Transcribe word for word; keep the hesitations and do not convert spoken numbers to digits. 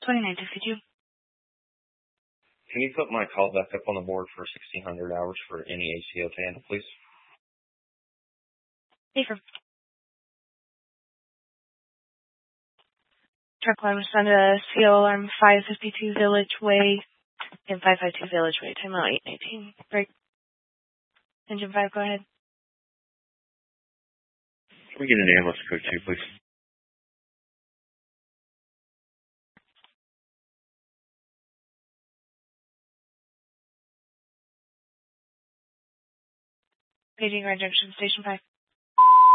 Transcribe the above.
twenty-nine fifty-two. Can you put my call back up on the board for sixteen hundred hours for any A C O to handle, please? Safer. Truck line respond to C O alarm five fifty-two Village Way and five fifty-two Village Way. Time out eight nineteen. Break. Engine five, go ahead. Can we get an ambulance code two, please? Paging Grand Junction, Station five.